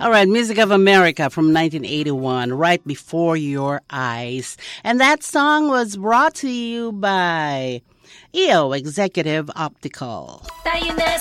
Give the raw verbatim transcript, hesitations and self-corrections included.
All right, Music of America from nineteen eighty-one, Right Before Your Eyes. And that song was brought to you by E O Executive Optical. tayo na